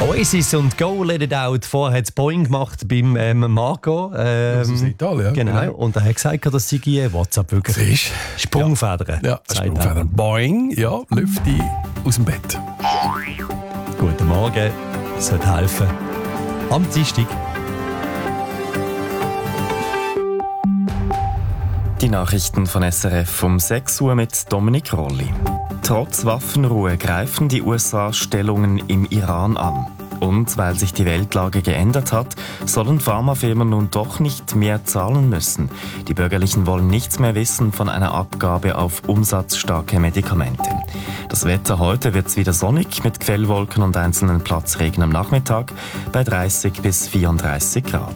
Oasis und Go Let It Out. Vorher hat es Boeing gemacht beim Marco. Das ist Italien, ja. Genau. Und er hat gesagt, das sei WhatsApp wirklich. Siehst Sprungfedern. Ja, Sprungfedern. Boeing, ja, Lüfte aus dem Bett. Guten Morgen. Das sollte helfen. Am Dienstag. Die Nachrichten von SRF um 6 Uhr mit Dominik Rolli. Trotz Waffenruhe greifen die USA Stellungen im Iran an. Und weil sich die Weltlage geändert hat, sollen Pharmafirmen nun doch nicht mehr zahlen müssen. Die Bürgerlichen wollen nichts mehr wissen von einer Abgabe auf umsatzstarke Medikamente. Das Wetter heute wird wieder sonnig mit Quellwolken und einzelnen Platzregen am Nachmittag bei 30 bis 34 Grad.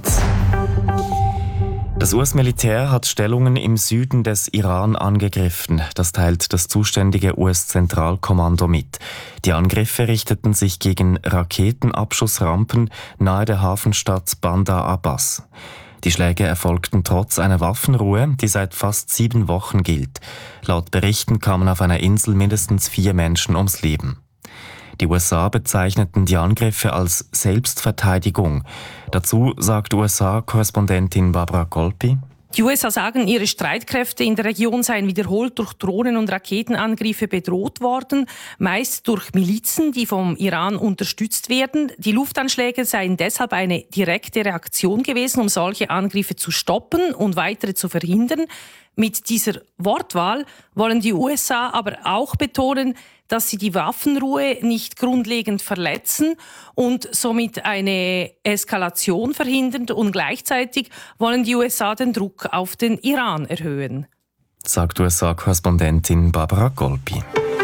Das US-Militär hat Stellungen im Süden des Iran angegriffen. Das teilt das zuständige US-Zentralkommando mit. Die Angriffe richteten sich gegen Raketenabschussrampen nahe der Hafenstadt Bandar Abbas. Die Schläge erfolgten trotz einer Waffenruhe, die seit fast 7 Wochen gilt. Laut Berichten kamen auf einer Insel mindestens 4 Menschen ums Leben. Die USA bezeichneten die Angriffe als Selbstverteidigung. Dazu sagt USA-Korrespondentin Barbara Colpi: Die USA sagen, ihre Streitkräfte in der Region seien wiederholt durch Drohnen- und Raketenangriffe bedroht worden, meist durch Milizen, die vom Iran unterstützt werden. Die Luftanschläge seien deshalb eine direkte Reaktion gewesen, um solche Angriffe zu stoppen und weitere zu verhindern. Mit dieser Wortwahl wollen die USA aber auch betonen, dass sie die Waffenruhe nicht grundlegend verletzen und somit eine Eskalation verhindern, und gleichzeitig wollen die USA den Druck auf den Iran erhöhen. Sagt USA-Korrespondentin Barbara Colpi.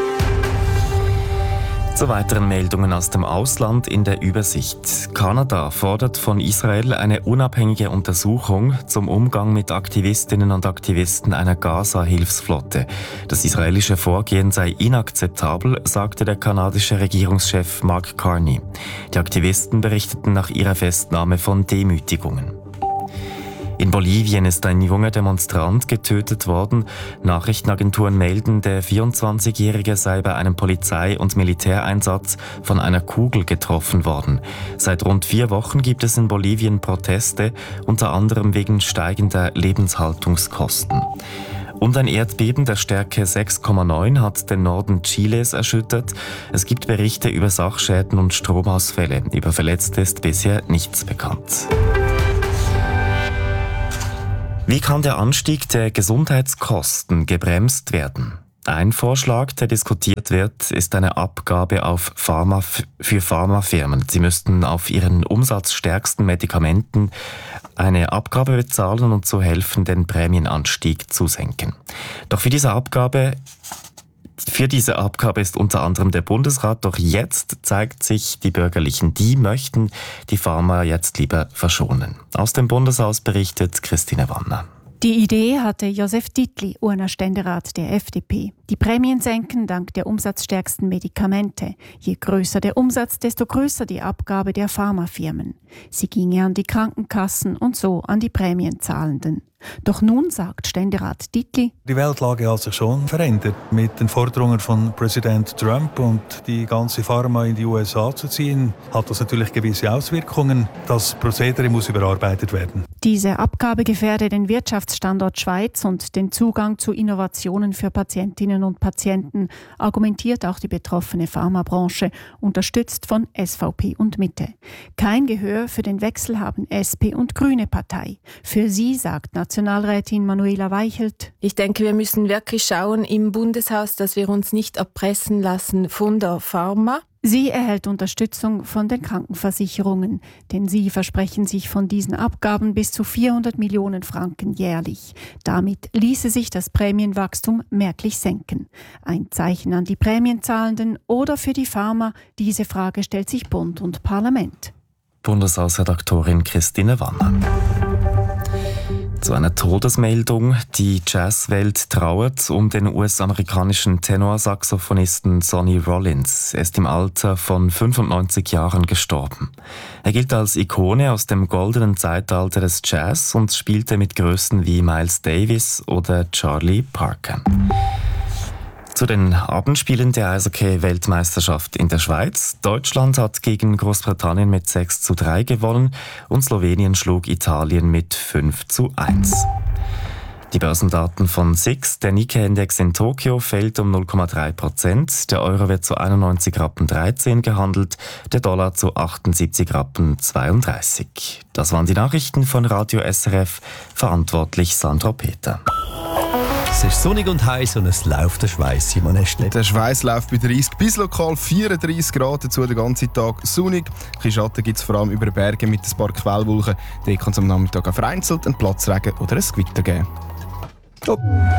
Zu weiteren Meldungen aus dem Ausland in der Übersicht. Kanada fordert von Israel eine unabhängige Untersuchung zum Umgang mit Aktivistinnen und Aktivisten einer Gaza-Hilfsflotte. Das israelische Vorgehen sei inakzeptabel, sagte der kanadische Regierungschef Mark Carney. Die Aktivisten berichteten nach ihrer Festnahme von Demütigungen. In Bolivien ist ein junger Demonstrant getötet worden. Nachrichtenagenturen melden, der 24-Jährige sei bei einem Polizei- und Militäreinsatz von einer Kugel getroffen worden. Seit rund 4 Wochen gibt es in Bolivien Proteste, unter anderem wegen steigender Lebenshaltungskosten. Und ein Erdbeben der Stärke 6,9 hat den Norden Chiles erschüttert. Es gibt Berichte über Sachschäden und Stromausfälle. Über Verletzte ist bisher nichts bekannt. Wie kann der Anstieg der Gesundheitskosten gebremst werden? Ein Vorschlag, der diskutiert wird, ist eine Abgabe für Pharmafirmen. Sie müssten auf ihren umsatzstärksten Medikamenten eine Abgabe bezahlen und so helfen, den Prämienanstieg zu senken. Doch für diese Abgabe ist unter anderem der Bundesrat. Doch jetzt zeigt sich, die Bürgerlichen, die möchten die Pharma jetzt lieber verschonen. Aus dem Bundeshaus berichtet Christine Wanner. Die Idee hatte Josef Dietli, Urner-Ständerat der FDP. Die Prämien senken dank der umsatzstärksten Medikamente. Je größer der Umsatz, desto größer die Abgabe der Pharmafirmen. Sie ginge an die Krankenkassen und so an die Prämienzahlenden. Doch nun sagt Ständerat Dietli: Die Weltlage hat sich schon verändert. Mit den Forderungen von Präsident Trump und die ganze Pharma in die USA zu ziehen, hat das natürlich gewisse Auswirkungen. Das Prozedere muss überarbeitet werden. Diese Abgabe gefährde den Wirtschaftsstandort Schweiz und den Zugang zu Innovationen für Patientinnen und Patienten, argumentiert auch die betroffene Pharmabranche, unterstützt von SVP und Mitte. Kein Gehör für den Wechsel haben SP und Grüne Partei. Für sie sagt Nationalrätin Manuela Weichelt: Ich denke, wir müssen wirklich schauen im Bundeshaus, dass wir uns nicht erpressen lassen von der Pharma. Sie erhält Unterstützung von den Krankenversicherungen, denn sie versprechen sich von diesen Abgaben bis zu 400 Millionen Franken jährlich. Damit ließe sich das Prämienwachstum merklich senken. Ein Zeichen an die Prämienzahlenden oder für die Pharma? Diese Frage stellt sich Bund und Parlament. Bundeshausredaktorin Christine Wanner. Zu einer Todesmeldung. Die Jazzwelt trauert um den US-amerikanischen Tenorsaxophonisten Sonny Rollins. Er ist im Alter von 95 Jahren gestorben. Er gilt als Ikone aus dem goldenen Zeitalter des Jazz und spielte mit Größen wie Miles Davis oder Charlie Parker. Zu den Abendspielen der Eishockey-Weltmeisterschaft in der Schweiz. Deutschland hat gegen Großbritannien mit 6:3 gewonnen und Slowenien schlug Italien mit 5:1. Die Börsendaten von SIX. Der Nikkei-Index in Tokio fällt um 0,3%. Der Euro wird zu 91,13 Rappen gehandelt, der Dollar zu 78,32 Rappen. Das waren die Nachrichten von Radio SRF, verantwortlich Sandra Peter. Es ist sonnig und heiß und es läuft der Schweiß, Simon Estle. Der Schweiß läuft bei 30 bis lokal 34 Grad, dazu den ganzen Tag sonnig. Ein bisschen Schatten gibt es vor allem über den Bergen mit ein paar Quellwolken. Dort kann es am Nachmittag auch vereinzelt einen Platzregen oder ein Gewitter geben. Oh.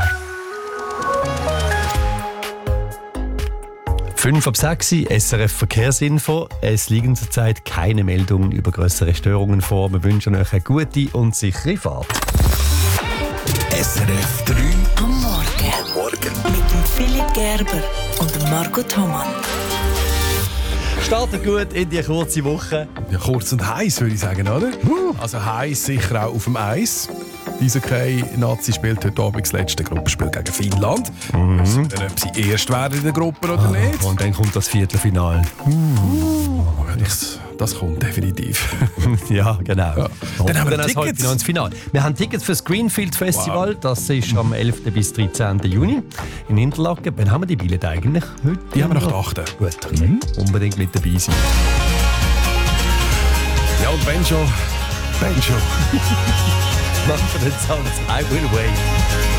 5:06 SRF Verkehrsinfo. Es liegen zurzeit keine Meldungen über grössere Störungen vor. Wir wünschen euch eine gute und sichere Fahrt. SRF 3 am Morgen. Mit dem Philipp Gerber und dem Marco Thomann. Startet gut in die kurze Woche. Ja, kurz und heiß, würde ich sagen, oder? Also heiß sicher auch auf dem Eis. Die Eishockey-Nazi spielt heute Abend das letzte Gruppenspiel gegen Finnland. Wir sehen, ob sie erst werden in der Gruppe oder nicht. Und dann kommt das Viertelfinale. Das kommt definitiv. Ja, genau. Ja. Dann haben wir das Tickets. Ins Finale. Wir haben Tickets für das Greenfield Festival. Wow. Das ist am 11. bis 13. Juni in Interlaken. Wann haben wir die Billette eigentlich? Heute? Die haben wir nach der 8. Gut, okay. Unbedingt mit dabei sein. Ja, und wenn schon. Machen wir den Sound I Will Wait.